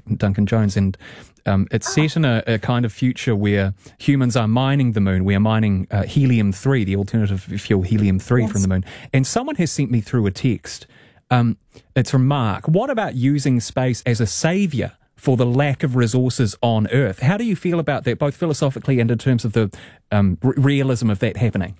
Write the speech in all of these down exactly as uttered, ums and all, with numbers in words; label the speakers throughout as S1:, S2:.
S1: Duncan Jones, and um, it's set in a, a kind of future where humans are mining the moon. We are mining uh, helium three, the alternative fuel helium three yes. from the moon. And someone has sent me through a text. Um, it's from Mark. What about using space as a saviour for the lack of resources on Earth? How do you feel about that, both philosophically and in terms of the um, r- realism of that happening?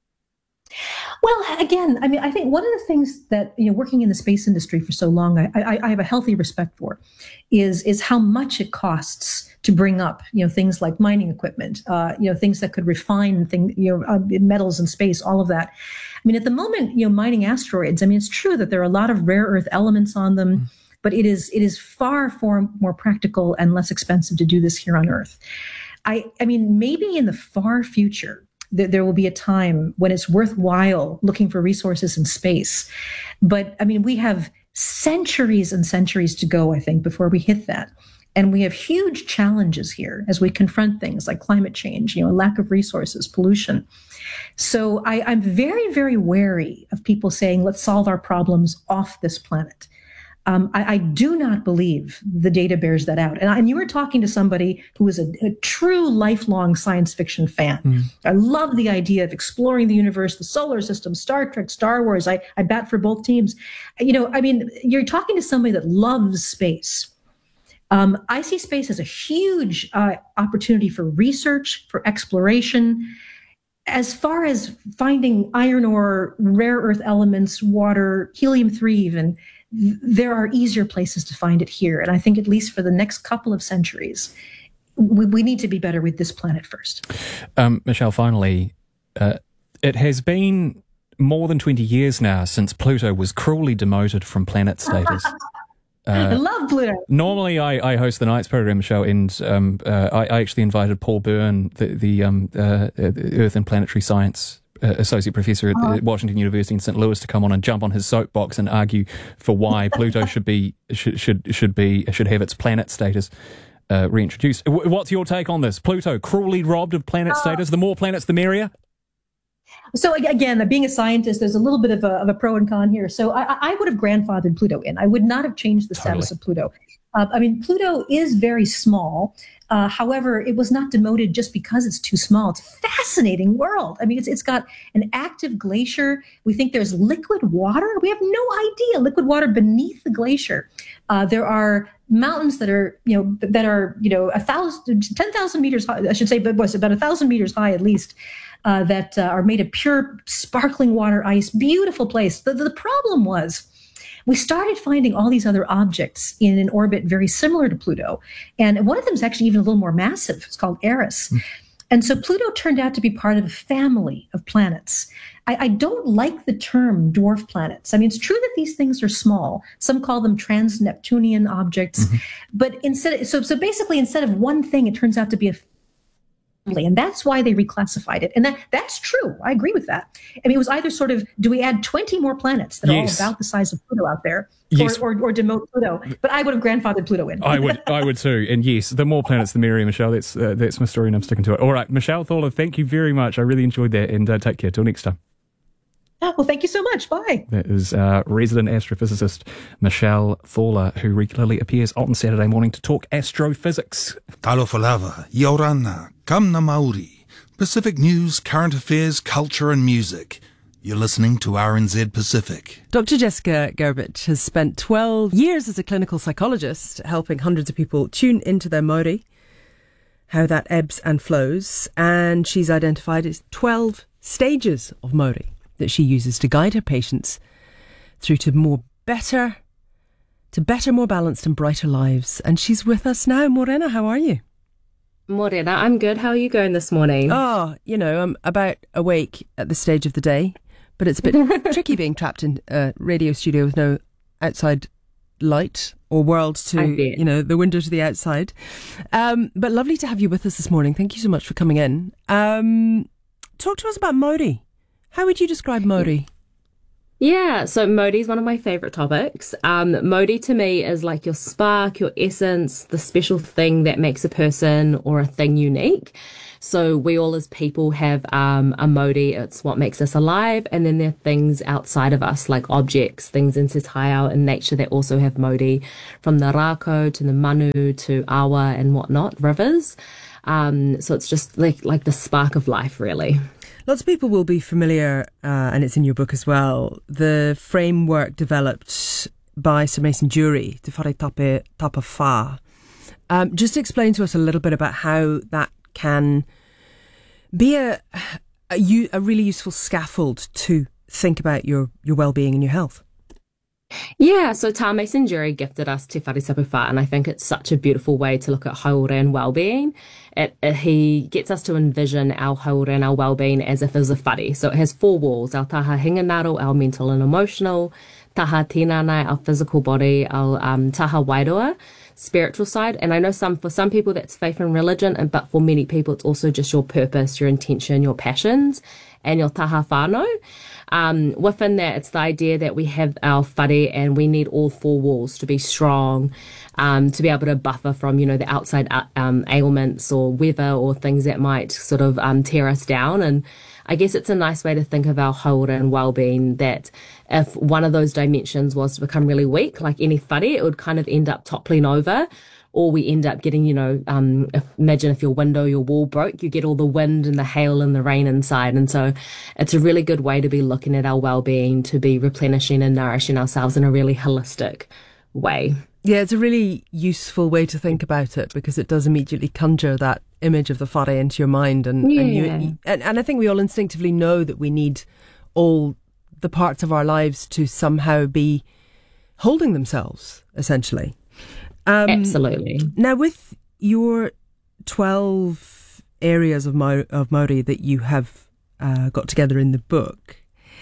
S2: Well, again, I mean, I think one of the things that, you know, working in the space industry for so long, I, I, I have a healthy respect for, is is how much it costs to bring up, you know, things like mining equipment, uh, you know, things that could refine thing, you know, uh, metals in space, all of that. I mean, at the moment, you know, mining asteroids, I mean, it's true that there are a lot of rare earth elements on them, mm. but it is it is far, far more practical and less expensive to do this here on Earth. I, I mean, maybe in the far future, there will be a time when it's worthwhile looking for resources in space. But I mean, we have centuries and centuries to go, I think, before we hit that. And we have huge challenges here as we confront things like climate change, you know, lack of resources, pollution. So I, I'm very, very wary of people saying, let's solve our problems off this planet. Um, I, I do not believe the data bears that out. And, I, and you were talking to somebody who is a, a true lifelong science fiction fan. Mm. I love the idea of exploring the universe, the solar system, Star Trek, Star Wars. I, I bat for both teams. You know, I mean, you're talking to somebody that loves space. Um, I see space as a huge uh, opportunity for research, for exploration. As far as finding iron ore, rare earth elements, water, helium three even, there are easier places to find it here. And I think at least for the next couple of centuries, we, we need to be better with this planet first.
S1: Um, Michelle, finally, uh, it has been more than twenty years now since Pluto was cruelly demoted from planet status.
S2: Uh, I love Pluto.
S1: Normally, I, I host the Nights program show, and um, uh, I, I actually invited Paul Byrne, the, the um, uh, Earth and Planetary Science Uh, associate professor at oh. Washington University in Saint Louis, to come on and jump on his soapbox and argue for why Pluto should be should should should be should have its planet status uh, reintroduced. W- what's your take on this? Pluto cruelly robbed of planet uh, status. The more planets, the merrier.
S2: So again, being a scientist, there's a little bit of a, of a pro and con here. So I, I would have grandfathered Pluto in. I would not have changed the totally. status of Pluto. Uh, I mean, Pluto is very small. Uh, however, it was not demoted just because it's too small. It's a fascinating world. I mean, it's it's got an active glacier. We think there's liquid water. We have no idea. Liquid water beneath the glacier. Uh, there are mountains that are, you know, that are, you know, a thousand, ten thousand meters high. I should say, but was about a thousand meters high at least. Uh, that uh, are made of pure, sparkling water ice. Beautiful place. The, the problem was, we started finding all these other objects in an orbit very similar to Pluto. And one of them is actually even a little more massive. It's called Eris. Mm. And so Pluto turned out to be part of a family of planets. I, I don't like the term dwarf planets. I mean, it's true that these things are small. Some call them trans-Neptunian objects. Mm-hmm. But instead, so, so basically, instead of one thing, it turns out to be a and that's why they reclassified it. And that that's true. I agree with that. I mean, it was either sort of, do we add twenty more planets that yes. are all about the size of Pluto out there, yes. or, or, or demote Pluto? But I would have grandfathered Pluto in.
S1: I would I would too. And yes, the more planets, the merrier, Michelle. That's uh, that's my story and I'm sticking to it. All right, Michelle Thaler, thank you very much. I really enjoyed that, and uh, take care. Till next time.
S2: Well, thank you so much. Bye.
S1: That is uh, resident astrophysicist Michelle Thaler, who regularly appears on Saturday morning to talk astrophysics.
S3: Talofalava, Yorana, Kamna Maori, Pacific news, current affairs, culture and music. You're listening to R N Z Pacific.
S4: Doctor Jessica Gerbich has spent twelve years as a clinical psychologist helping hundreds of people tune into their Māori, how that ebbs and flows, and she's identified as twelve stages of Māori that she uses to guide her patients through to more better, to better, more balanced and brighter lives. And she's with us now. Morena, how are you?
S5: Morena, I'm good. How are you going this morning?
S4: Oh, you know, I'm about awake at this stage of the day, but it's a bit tricky being trapped in a radio studio with no outside light or world to, you know, the window to the outside. Um, but lovely to have you with us this morning. Thank you so much for coming in. Um, talk to us about Māori. How would you describe Māori?
S5: Yeah, so Modi is one of my favorite topics. Um, Modi to me is like your spark, your essence, the special thing that makes a person or a thing unique. So we all as people have um, a Modi. It's what makes us alive. And then there are things outside of us, like objects, things in Te in nature that also have Modi, from the Rako to the Manu to Awa and whatnot, rivers. Um, so it's just like, like the spark of life, really.
S4: Lots of people will be familiar, uh, and it's in your book as well, the framework developed by Sir Mason Jury, Te Whare Tape Tapa Whā. Um, just explain to us a little bit about how that can be a, a, a really useful scaffold to think about your, your well-being and your health.
S5: Yeah, so Tā Mason Jury gifted us Te Whare Tape Whā, and I think it's such a beautiful way to look at haure and well-being. It, it, he gets us to envision our haure and our well-being as if it's a whare. So it has four walls: our taha hinganaro, our mental and emotional, taha tinanai, our physical body, our um, taha wairoa, spiritual side. And I know some for some people that's faith and religion, and but for many people it's also just your purpose, your intention, your passions, and your taha whānau. Um, within that, it's the idea that we have our whare and we need all four walls to be strong, um, to be able to buffer from, you know, the outside uh, um, ailments or weather or things that might sort of um, tear us down. And I guess it's a nice way to think of our haure and well-being, that if one of those dimensions was to become really weak, like any whare, it would kind of end up toppling over. Or we end up getting, you know, um, if, imagine if your window, your wall broke, you get all the wind and the hail and the rain inside. And so it's a really good way to be looking at our well-being, to be replenishing and nourishing ourselves in a really holistic way.
S4: Yeah, it's a really useful way to think about it, because it does immediately conjure that image of the whare into your mind. And,
S5: yeah.
S4: and, you, and, and I think we all instinctively know that we need all the parts of our lives to somehow be holding themselves, essentially. Um,
S5: Absolutely.
S4: Now, with your twelve areas of Mo- of Maori that you have uh, got together in the book,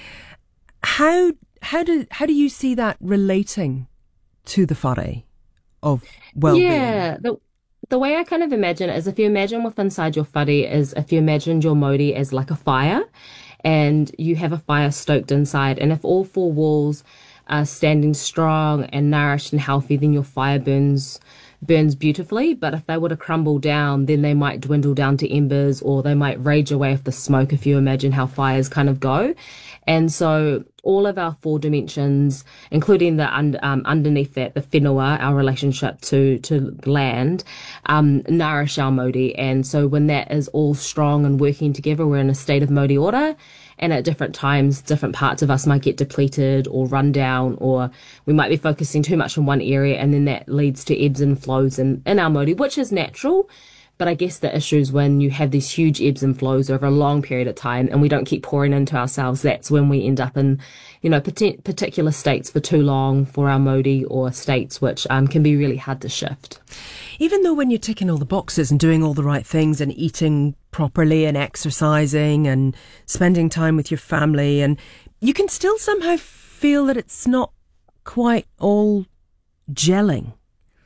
S4: how how do how do you see that relating to the whare of well-being?
S5: Yeah, the, the way I kind of imagine it is, if you imagine within inside your whare is if you imagined your Maori as like a fire, and you have a fire stoked inside, and if all four walls are standing strong and nourished and healthy, then your fire burns burns beautifully. But if they were to crumble down, then they might dwindle down to embers, or they might rage away with the smoke, if you imagine how fires kind of go. And so all of our four dimensions, including the un- um, underneath that, the whenua, our relationship to to land, um, nourish our Mauri. And so when that is all strong and working together, we're in a state of Mauri ora. And at different times, different parts of us might get depleted or run down, or we might be focusing too much on one area, and then that leads to ebbs and flows in, in our Mauri, which is natural. But I guess the issue is when you have these huge ebbs and flows over a long period of time and we don't keep pouring into ourselves, that's when we end up in, you know, pat- particular states for too long for our Mauri, or states which um, can be really hard to shift.
S4: Even though when you're ticking all the boxes and doing all the right things and eating properly and exercising and spending time with your family, and you can still somehow feel that it's not quite all gelling.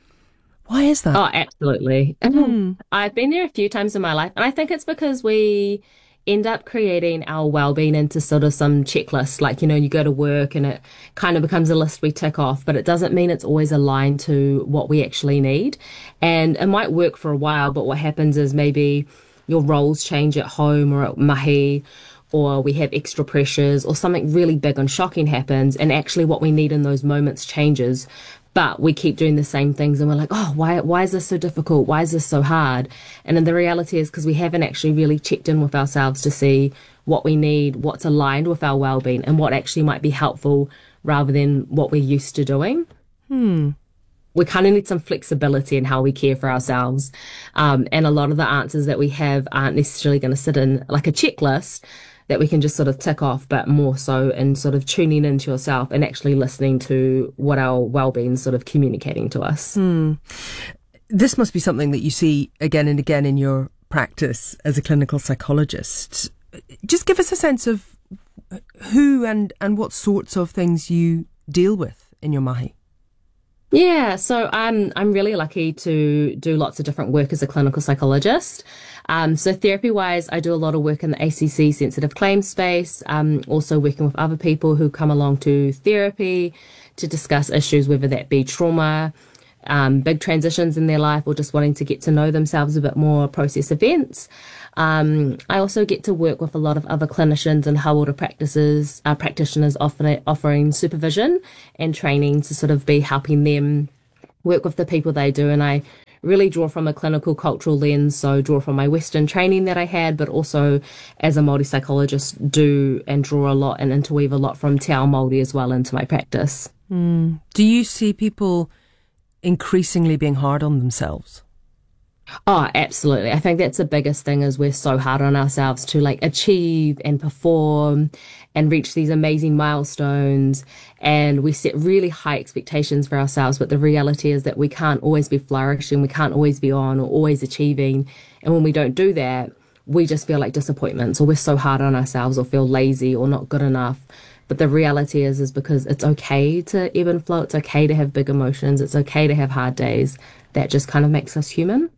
S4: Why is that?
S5: Oh, absolutely.
S4: Mm.
S5: I've been there a few times in my life, and I think it's because we end up creating our well-being into sort of some checklist. Like, you know, you go to work and it kind of becomes a list we tick off, but it doesn't mean it's always aligned to what we actually need. And it might work for a while, but what happens is maybe your roles change at home or at mahi, or we have extra pressures, or something really big and shocking happens, and actually what we need in those moments changes. But we keep doing the same things, and we're like, oh, why why is this so difficult? Why is this so hard? And then the reality is because we haven't actually really checked in with ourselves to see what we need, what's aligned with our well-being, and what actually might be helpful rather than what we're used to doing.
S4: Hmm.
S5: We kind of need some flexibility in how we care for ourselves. Um, and a lot of the answers that we have aren't necessarily going to sit in like a checklist that we can just sort of tick off, but more so in sort of tuning into yourself and actually listening to what our well-being is sort of communicating to us.
S4: Hmm. This must be something that you see again and again in your practice as a clinical psychologist. Just give us a sense of who and, and what sorts of things you deal with in your mahi.
S5: Yeah, so I'm I'm really lucky to do lots of different work as a clinical psychologist. Um, so therapy-wise, I do a lot of work in the A C C sensitive claim space, um, also working with other people who come along to therapy to discuss issues, whether that be trauma, um, big transitions in their life, or just wanting to get to know themselves a bit more, process events. Um, I also get to work with a lot of other clinicians and hauora practices, uh, practitioners offer, offering supervision and training to sort of be helping them work with the people they do. And I really draw from a clinical cultural lens, so draw from my Western training that I had, but also as a Māori psychologist do and draw a lot and interweave a lot from Te Ao Māori as well into my practice.
S4: Mm. Do you see people increasingly being hard on themselves?
S5: Oh, absolutely. I think that's the biggest thing is we're so hard on ourselves to like achieve and perform and reach these amazing milestones. And we set really high expectations for ourselves. But the reality is that we can't always be flourishing. We can't always be on or always achieving. And when we don't do that, we just feel like disappointments, or we're so hard on ourselves or feel lazy or not good enough. But the reality is, is because it's okay to ebb and flow. It's okay to have big emotions. It's okay to have hard days. That just kind of makes us human.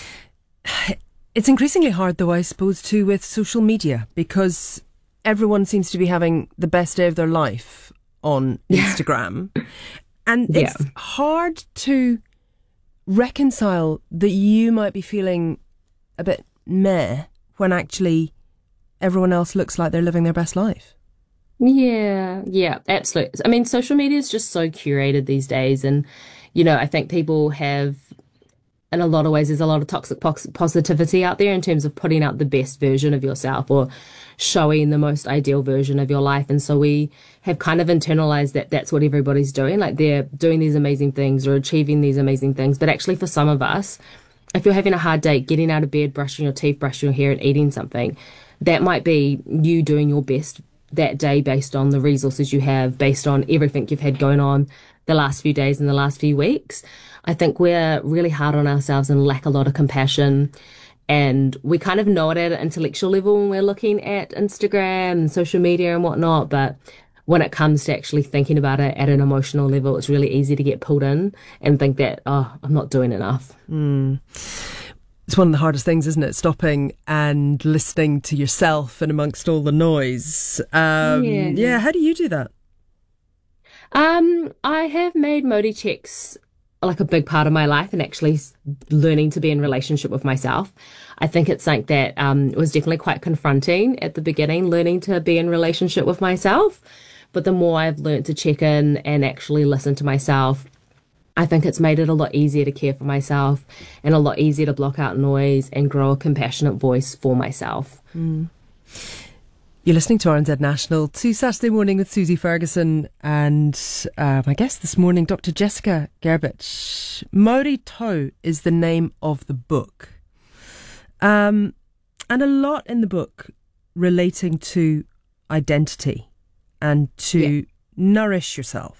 S4: It's increasingly hard, though, I suppose, too, with social media, because everyone seems to be having the best day of their life on Instagram. And it's yeah. hard to reconcile that you might be feeling a bit meh when actually everyone else looks like they're living their best life.
S5: Yeah, yeah, absolutely. I mean, social media is just so curated these days. And, you know, I think people have, in a lot of ways, there's a lot of toxic positivity out there in terms of putting out the best version of yourself or showing the most ideal version of your life. And so we have kind of internalized that that's what everybody's doing. Like they're doing these amazing things or achieving these amazing things. But actually for some of us, if you're having a hard day, getting out of bed, brushing your teeth, brushing your hair and eating something, that might be you doing your best that day based on the resources you have, based on everything you've had going on the last few days and the last few weeks. I think we're really hard on ourselves and lack a lot of compassion. And we kind of know it at an intellectual level when we're looking at Instagram and social media and whatnot. But when it comes to actually thinking about it at an emotional level, it's really easy to get pulled in and think that, oh, I'm not doing enough.
S4: Mm. It's one of the hardest things, isn't it? Stopping and listening to yourself and amongst all the noise. Um, yeah. yeah. How do you do that?
S5: Um, I have made Māori checks like a big part of my life and actually learning to be in relationship with myself. I think it's like that um, it was definitely quite confronting at the beginning, learning to be in relationship with myself. But the more I've learned to check in and actually listen to myself, I think it's made it a lot easier to care for myself and a lot easier to block out noise and grow a compassionate voice for myself.
S4: Mm. You're listening to R N Z National, to Saturday Morning with Susie Ferguson and uh, my guest this morning, Doctor Jessica Gerbich. Māori Tau is the name of the book. Um, and a lot in the book relating to identity and to yeah. nourish yourself.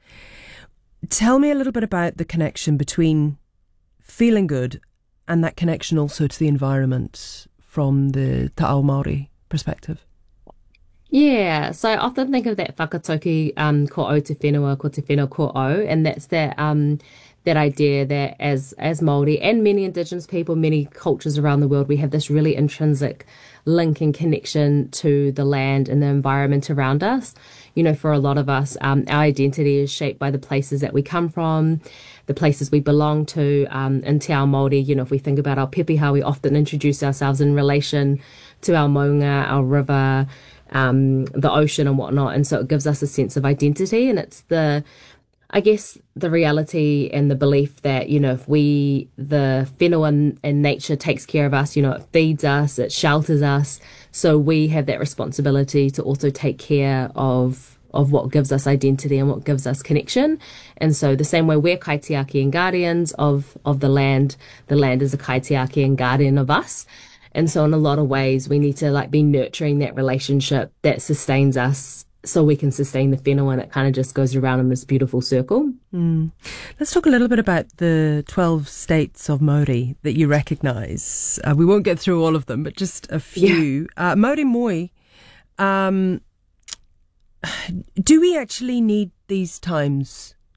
S4: Tell me a little bit about the connection between feeling good and that connection also to the environment from the Te Ao Māori perspective.
S5: Yeah, so I often think of that whakatoki um, ko au te whenua, ko te whenua ko au, and that's that um, that idea that as as Māori and many Indigenous people, many cultures around the world, we have this really intrinsic link and connection to the land and the environment around us. You know, for a lot of us, um, our identity is shaped by the places that we come from, the places we belong to. Um, in Te Ao Māori, you know, if we think about our pepeha, we often introduce ourselves in relation to our maunga, our river, um, the ocean and whatnot. And so it gives us a sense of identity. And it's the, I guess, the reality and the belief that, you know, if we, the whenua in, in nature takes care of us, you know, it feeds us, it shelters us. So we have that responsibility to also take care of of what gives us identity and what gives us connection. And so the same way we're kaitiaki and guardians of, of the land, the land is a kaitiaki and guardian of us. And so in a lot of ways, we need to like be nurturing that relationship that sustains us so we can sustain the whenua, and it kind of just goes around in this beautiful circle.
S4: Mm. Let's talk a little bit about the twelve states of Māori that you recognise. Uh, we won't get through all of them, but just a few. Yeah. Uh, Māori Moi, um, do we actually need these times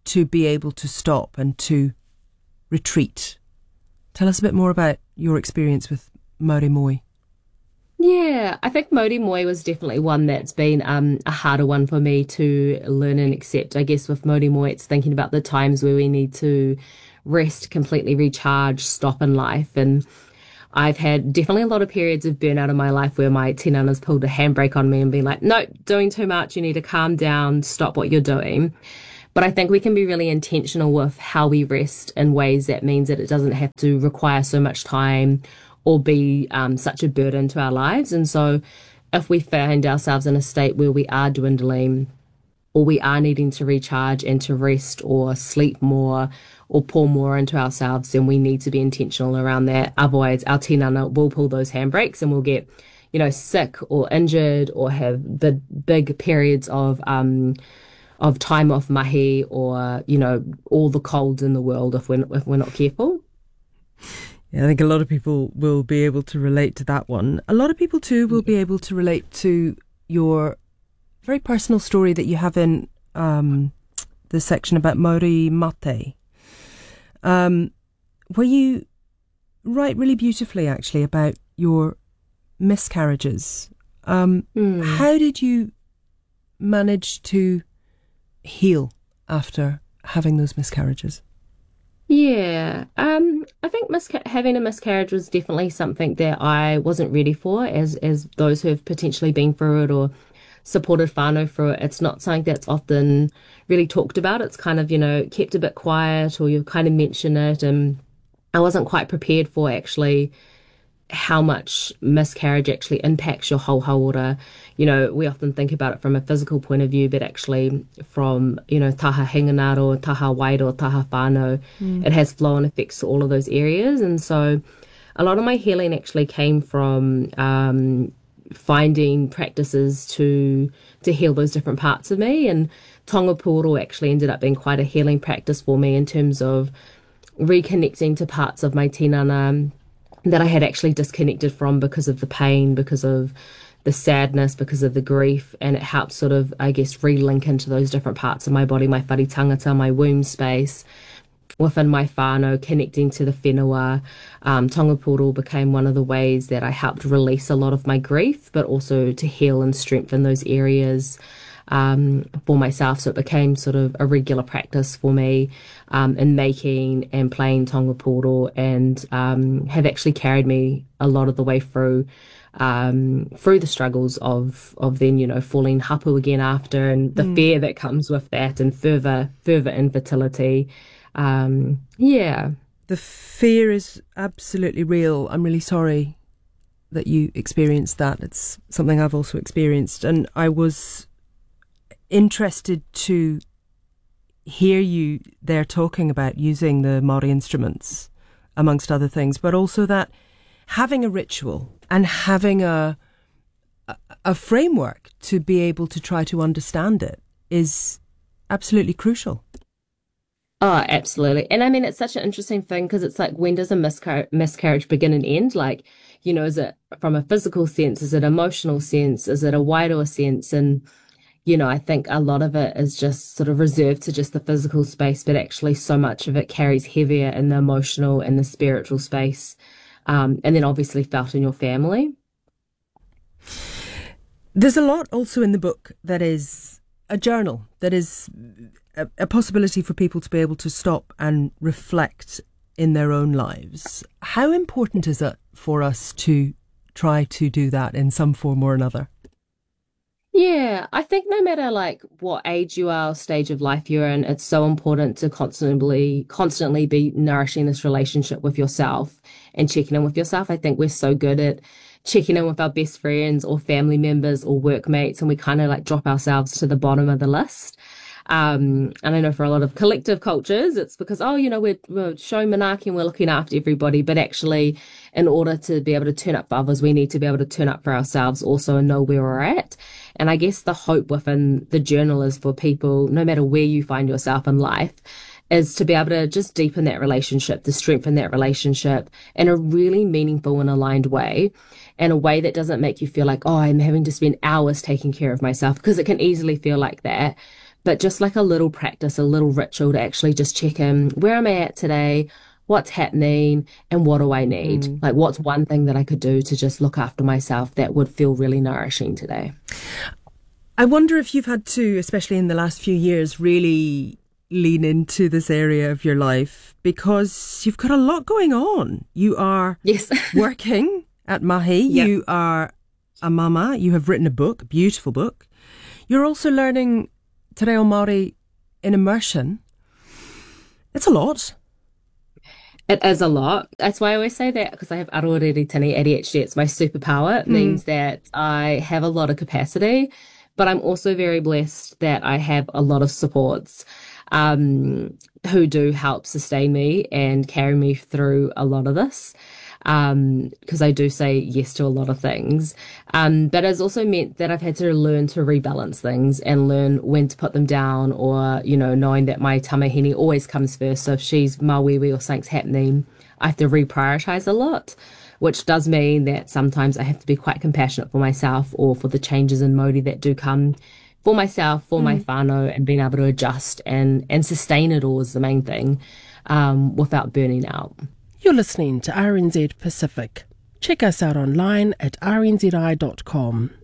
S4: to be able to stop and to retreat. Tell us a bit more about your experience with Mauri Moi.
S5: Yeah, I think Mauri Moi was definitely one that's been um, a harder one for me to learn and accept. I guess with Mauri Moi, it's thinking about the times where we need to rest, completely recharge, stop in life. And I've had definitely a lot of periods of burnout in my life where my tinana's pulled a handbrake on me and been like, no, doing too much. You need to calm down, stop what you're doing. But I think we can be really intentional with how we rest in ways that means that it doesn't have to require so much time or be um, such a burden to our lives. And so if we find ourselves in a state where we are dwindling or we are needing to recharge and to rest or sleep more or pour more into ourselves, then we need to be intentional around that. Otherwise, our tinana will pull those handbrakes and we'll get, you know, sick or injured or have the big periods of um, of time off mahi or, you know, all the colds in the world if we're, if we're not careful.
S4: Yeah, I think a lot of people will be able to relate to that one. A lot of people too will be able to relate to your very personal story that you have in um, the section about Mauri Mate, um, where you write really beautifully actually about your miscarriages. Um, mm. How did you manage to heal after having those miscarriages?
S5: Yeah, um, I think misca- having a miscarriage was definitely something that I wasn't ready for as as those who have potentially been through it or supported whānau through it. It's not something that's often really talked about. It's kind of, you know, kept a bit quiet or you kind of mention it, and I wasn't quite prepared for actually how much miscarriage actually impacts your whole hauora. You know, we often think about it from a physical point of view, but actually from, you know, taha hinganaro, taha wairo, taha whānau, mm. it has flow-on effects to all of those areas. And so a lot of my healing actually came from um, finding practices to to heal those different parts of me. And tonga pūoro actually ended up being quite a healing practice for me in terms of reconnecting to parts of my tinana that I had actually disconnected from because of the pain, because of the sadness, because of the grief, and it helps sort of, I guess, relink into those different parts of my body, my whare tangata, my womb space, within my whānau, connecting to the whenua. Um, tonga pūoro became one of the ways that I helped release a lot of my grief, but also to heal and strengthen those areas um, for myself. So it became sort of a regular practice for me um, in making and playing tonga pūoro, and um, have actually carried me a lot of the way through um, through the struggles of of then, you know, falling hapu again after, and the mm. fear that comes with that, and further further infertility. Um, yeah.
S4: The fear is absolutely real. I'm really sorry that you experienced that. It's something I've also experienced, and I was interested to hear you there talking about using the Māori instruments, amongst other things, but also that having a ritual and having a, a a framework to be able to try to understand it is absolutely crucial.
S5: Oh, absolutely. And I mean, it's such an interesting thing because it's like, when does a miscar- miscarriage begin and end? Like, you know, is it from a physical sense? Is it emotional sense? Is it a wider sense? And, you know, I think a lot of it is just sort of reserved to just the physical space, but actually so much of it carries heavier in the emotional and the spiritual space. Um, and then obviously felt in your family.
S4: There's a lot also in the book that is a journal, that is a, a possibility for people to be able to stop and reflect in their own lives. How important is it for us to try to do that in some form or another?
S5: Yeah, I think no matter like what age you are or stage of life you're in, it's so important to constantly, constantly be nourishing this relationship with yourself and checking in with yourself. I think we're so good at checking in with our best friends or family members or workmates, and we kind of like drop ourselves to the bottom of the list. Um, and I know for a lot of collective cultures, it's because, oh, you know, we're, we're showing manaki and we're looking after everybody. But actually, in order to be able to turn up for others, we need to be able to turn up for ourselves also and know where we're at. And I guess the hope within the journal is for people, no matter where you find yourself in life, is to be able to just deepen that relationship, to strengthen that relationship in a really meaningful and aligned way, in a way that doesn't make you feel like, oh, I'm having to spend hours taking care of myself, because it can easily feel like that. but just like a little practice, a little ritual to actually just check in. Where am I at today? What's happening? And what do I need? Mm. Like, what's one thing that I could do to just look after myself that would feel really nourishing today?
S4: I wonder if you've had to, especially in the last few years, really lean into this area of your life, because you've got a lot going on. You are
S5: yes.
S4: working at Mahi. Yep. You are a mama. You have written a book, a beautiful book. You're also learning Te Reo Māori in immersion. It's a lot.
S5: It is a lot. That's why I always say that, because I have aroereretini A D H D. It's my superpower. It mm. means that I have a lot of capacity, but I'm also very blessed that I have a lot of supports um, who do help sustain me and carry me through a lot of this. Um, because I do say yes to a lot of things. Um, but it's also meant that I've had to learn to rebalance things and learn when to put them down, or, you know, knowing that my tamahini always comes first. So if she's mawiwi or something's happening, I have to reprioritize a lot, which does mean that sometimes I have to be quite compassionate for myself or for the changes in Māori that do come for myself, for mm. my whānau, and being able to adjust and, and sustain it all is the main thing, um, without burning out.
S6: You're listening to R N Z Pacific. Check us out online at r n z i dot com.